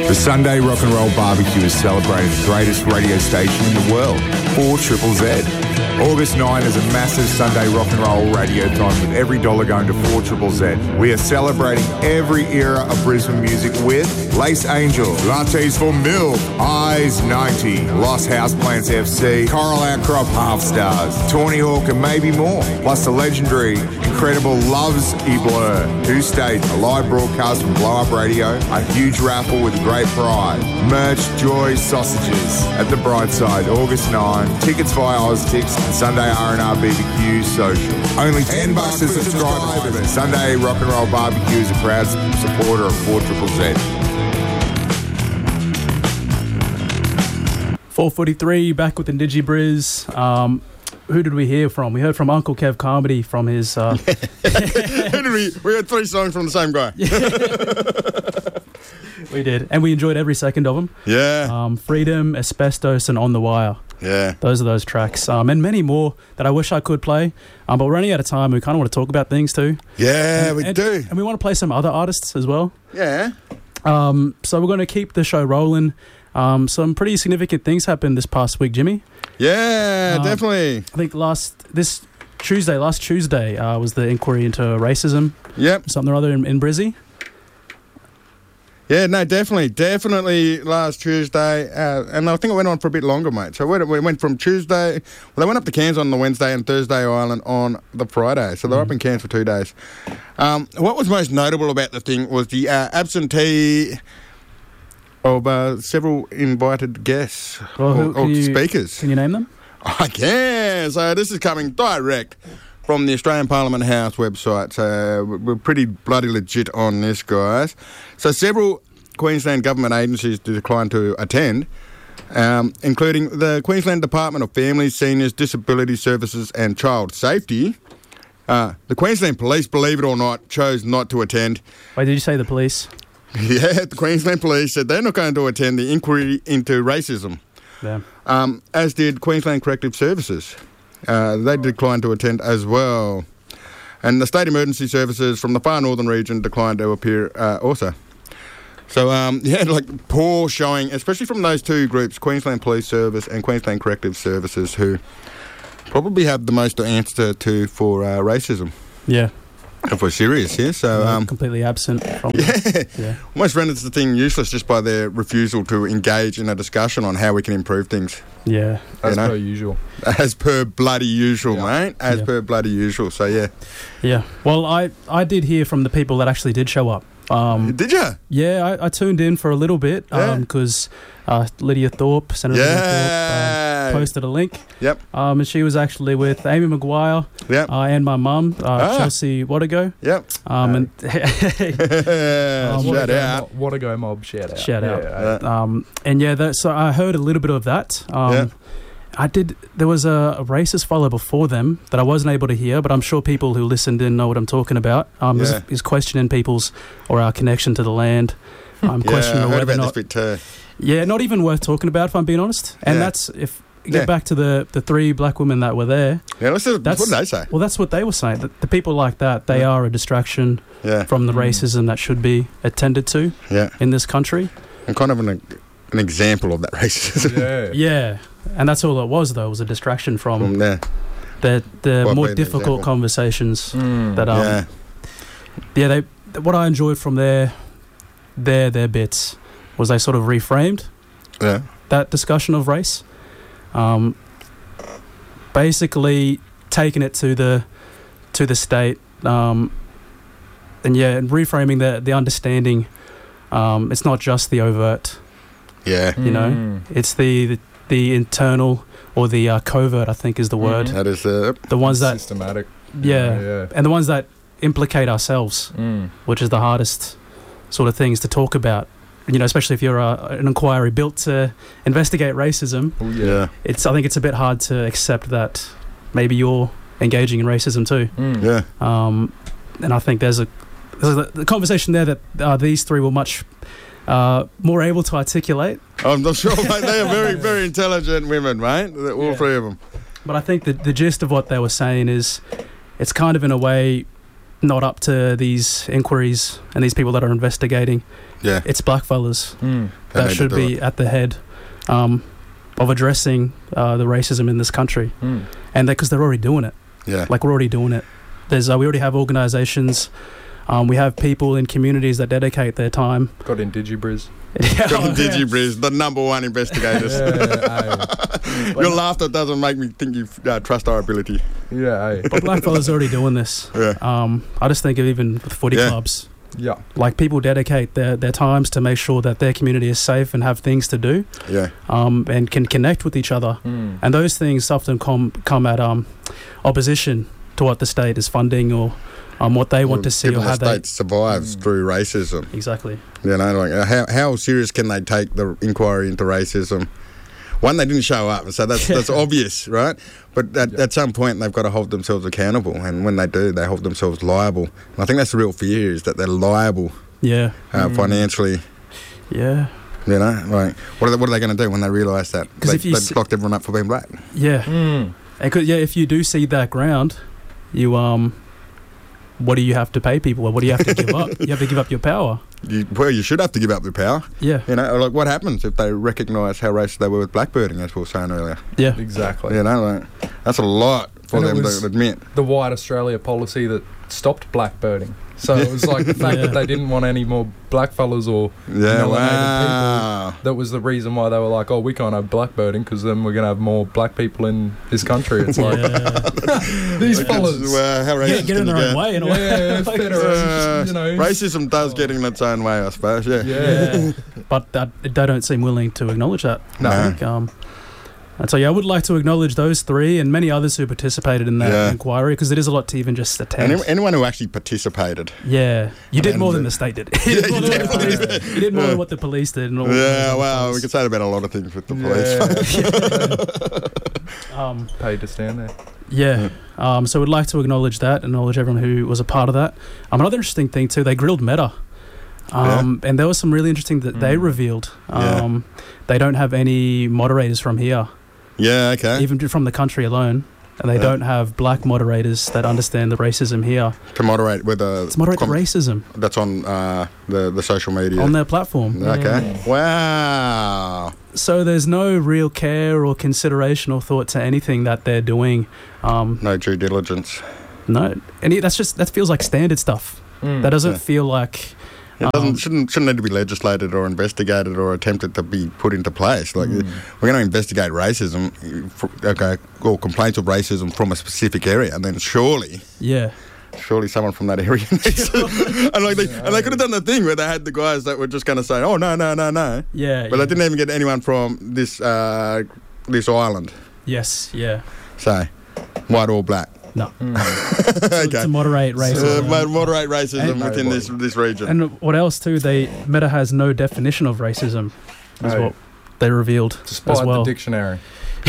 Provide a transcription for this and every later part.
The Sunday Rock and Roll Barbecue is celebrating the greatest radio station in the world, 4ZZZ. August 9 is a massive Sunday rock and roll radiothon with every dollar going to 4ZZZ. We are celebrating every era of Brisbane music with Lace Angel, Lattes for Milk, Eyes 90, Lost Houseplants FC, Coral Outcrop Half Stars, Tawny Hawk and maybe more. Plus the legendary, incredible Loves E Blur, 2 states, a live broadcast from Blow Up Radio, a huge raffle with a great prize, merch, joy, sausages at the Brightside, August 9, tickets via OzTix and Sunday R&R BBQ social. Only $10 to subscribe to the Sunday Rock and Roll Barbecue is a proud supporter of 4ZZZ. 4:43 back with the DigiBriz. Who did we hear from? We heard from Uncle Kev Carmody from his... we had 3 songs from the same guy. We did. And we enjoyed every second of them. Yeah. Freedom, Asbestos, and On the Wire. Yeah. Those are those tracks. And many more that I wish I could play. But we're running out of time. We kind of want to talk about things too. Yeah, we do. And we want to play some other artists as well. Yeah. So we're going to keep the show rolling. Some pretty significant things happened this past week, Jimmy. Yeah, definitely. I think last Tuesday was the inquiry into racism. Yep. Something or other in Brizzy. Yeah, no, definitely last Tuesday, and I think it went on for a bit longer, mate. So we went from Tuesday, well, they went up to Cairns on the Wednesday and Thursday Island on the Friday, so they're up in Cairns for 2 days. What was most notable about the thing was the absentee of several invited guests or speakers. Can you name them? I can. So this is coming direct from the Australian Parliament House website. So we're pretty bloody legit on this, guys. So several Queensland government agencies declined to attend, including the Queensland Department of Families, Seniors, Disability Services and Child Safety. The Queensland Police, believe it or not, chose not to attend. Wait, did you say the police? Yeah, the Queensland Police said they're not going to attend the inquiry into racism. Yeah. As did Queensland Corrective Services. They declined to attend as well. And the State Emergency Services from the far northern region declined to appear also. So, like poor showing, especially from those 2 groups, Queensland Police Service and Queensland Corrective Services, who probably have the most to answer to for racism. Yeah. If we're serious, yeah. So completely absent from almost renders the thing useless just by their refusal to engage in a discussion on how we can improve things. Yeah. As per usual. As per bloody usual, mate. As per bloody usual. So yeah. Yeah. Well, I did hear from the people that actually did show up. Did you? Yeah, I tuned in for a little bit because Lydia Thorpe, Senator Lydia Thorpe, posted a link. Yep. And she was actually with Amy Maguire. Yep. And my mum, Chelsea Wadago. Yep. And shout out. Wadago mob, shout out. Shout out. And so I heard a little bit of that. There was a racist follow before them that I wasn't able to hear, but I'm sure people who listened in know what I'm talking about. Is questioning people's or our connection to the land. I'm questioning whether or not. This bit too. Yeah, not even worth talking about, if I'm being honest. And that's if you get back to the 3 black women that were there. Yeah, what did they say? Well, that's what they were saying. The people like that, they are a distraction from the racism that should be attended to in this country. And kind of an example of that racism. Yeah. And that's all it was, though. It was a distraction from the more difficult conversations that what I enjoyed from their bits was they sort of reframed that discussion of race, basically taking it to the state, and reframing the understanding. It's not just the overt, you know, it's the internal or the covert, I think is the word. That is the ones that systematic, and the ones that implicate ourselves, which is the hardest sort of things to talk about. You know, especially if you're an inquiry built to investigate racism. I think it's a bit hard to accept that maybe you're engaging in racism too. And I think there's the conversation there that these 3 were much more able to articulate. I'm not sure, mate. They are very, very intelligent women, mate. All 3 of them. But I think the gist of what they were saying is it's kind of in a way not up to these inquiries and these people that are investigating. Yeah. It's blackfellas They that need should to do be at the head of addressing the racism in this country. And because they're already doing it. Yeah. Like, we're already doing it. We already have organisations. We have people in communities that dedicate their time. Got in DigiBriz. Got DigiBriz, the number one investigators. Your laughter doesn't make me think you trust our ability. Yeah, But blackfellas are already doing this. Yeah. I just think of even with footy clubs. Yeah. Like, people dedicate their times to make sure that their community is safe and have things to do. Yeah. And can connect with each other. And those things often come at opposition to what the state is funding or what they want to see, or how the state survives through racism. Exactly. You know, like how serious can they take the inquiry into racism? One, they didn't show up, so that's obvious, right? But at some point, they've got to hold themselves accountable, and when they do, they hold themselves liable. And I think that's the real fear, is that they're liable. Yeah. Financially. Yeah. You know, like what are they going to do when they realise that they've locked everyone up for being black? Yeah. And if you do see that ground, you what do you have to pay people? What do you have to give up? You have to give up your power. You should have to give up your power. Yeah. You know, like, what happens if they recognise how racist they were with blackbirding, as we were saying earlier? Yeah. Exactly. You know, like, that's a lot for them to admit. The White Australia policy that stopped blackbirding. So it was like the fact that they didn't want any more blackfellas or melanated people. That was the reason why they were like, oh, we can't have blackbirding because then we're going to have more black people in this country. It's like, these fellas. How racist get in their own way. In a way. Racism does get in its own way, I suppose, yeah. But they don't seem willing to acknowledge that. No. I think, and so, I would like to acknowledge those three and many others who participated in that inquiry, because it is a lot to even just attend. And anyone who actually participated. Yeah. You did more than the state did. You did more than what the police did. And all we could say that about a lot of things with the police. Paid to stand there. Yeah. So we'd like to acknowledge that, acknowledge everyone who was a part of that. Another interesting thing, too, they grilled Meta. And there was some really interesting that they revealed. They don't have any moderators from here. Yeah, okay. Even from the country alone. And they don't have black moderators that understand the racism here. To moderate the racism. That's on the social media. On their platform. Okay. Wow. So there's no real care or consideration or thought to anything that they're doing. No due diligence. No. That feels like standard stuff. That doesn't feel like... It shouldn't need to be legislated or investigated or attempted to be put into place. Like, we're going to investigate racism, or complaints of racism from a specific area, and then surely someone from that area needs to, and they could have done the thing where they had the guys that were just going to say, oh, no. Yeah. But they didn't even get anyone from this island. Yes, yeah. So, white or black. No. To moderate racism. Moderate racism within this region. And what else too? Meta has no definition of racism, is what they revealed. Despite as well. the dictionary.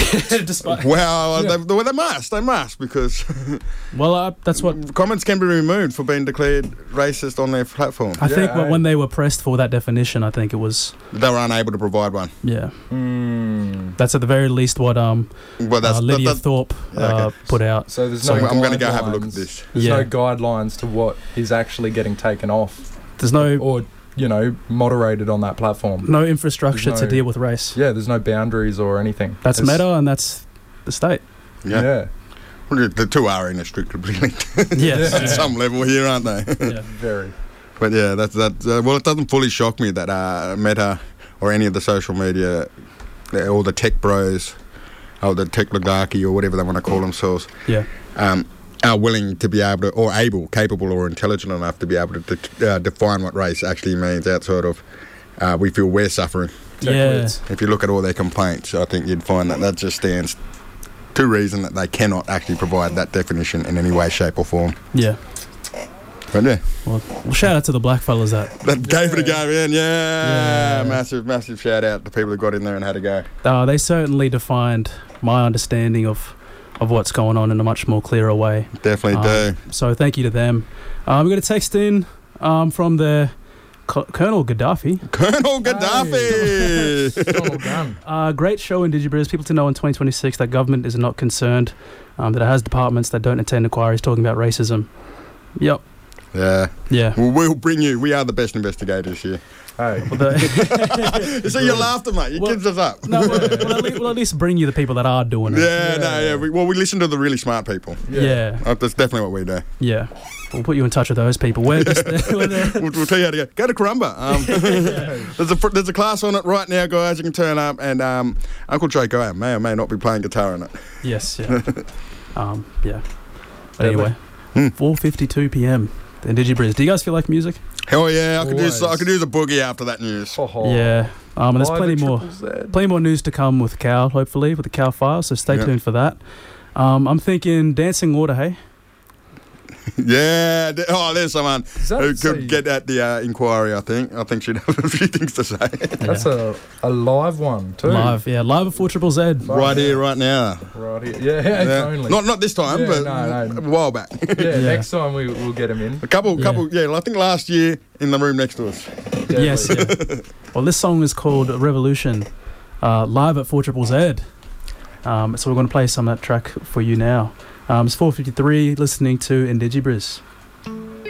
They must because that's what comments can be removed for being declared racist on their platform. I think when they were pressed for that definition, I think it was they were unable to provide one. Yeah. That's at the very least what Lydia Thorpe put out. So there's no I'm going to go have a look at this. There's no guidelines to what is actually getting taken off. There's no or moderated on that platform. No infrastructure to deal with race. Yeah, there's no boundaries or anything. That's Meta and that's the state. Yeah. Well, the two are inextricably linked. Yes. At some level here, aren't they? Yeah, very. But yeah, that's it doesn't fully shock me that Meta or any of the social media or the tech bros or the tech oligarchy or whatever they want to call themselves. Yeah. Are willing to be able to, or capable or intelligent enough to be able to define what race actually means outside of we feel we're suffering. Yeah. If you look at all their complaints, I think you'd find that just stands to reason that they cannot actually provide that definition in any way, shape or form. Yeah. But yeah. Well, shout out to the black fellas that gave it a go in. Yeah. Massive shout out to people who got in there and had a go. They certainly defined my understanding of what's going on in a much more clearer way. Definitely do. So thank you to them. We got a text in from the Colonel Gaddafi. Colonel Gaddafi! Donald Gunn. Great show in DigiBriz. People to know in 2026 that government is not concerned, that it has departments that don't attend inquiries talking about racism. Yep. Yeah. Well, we'll bring you. We are the best investigators here. Hey. So you laughed at me. You kids us up. No, we'll at least bring you the people that are doing it. We listen to the really smart people. Yeah. That's definitely what we do. Yeah. We'll put you in touch with those people. We'll tell you how to go. Go to Karumba. There's a class on it right now, guys. You can turn up, and Uncle Joe Guy may or may not be playing guitar in it. Yes, yeah. Yeah. But anyway, 4:52 p.m. The Indigibriz. Do you guys feel like music? Hell yeah! I could use a boogie after that news. Yeah. And there's plenty more news to come with Cal. Hopefully, with the Cal file. So stay tuned for that. I'm thinking Dancing Water. Hey. Yeah. There's someone who could get at the inquiry, I think. I think she'd have a few things to say. That's a live one, too. Live at 4 Triple Z. Right here, right now. Right here. Yeah. Only. Not this time, but a while back. Next time we'll get him in. A couple, I think last year in the room next to us. Deadly. Yes, yeah. Well, this song is called Revolution, live at 4 Triple Z. So we're going to play some of that track for you now. It's 4:53, listening to Indigibriz.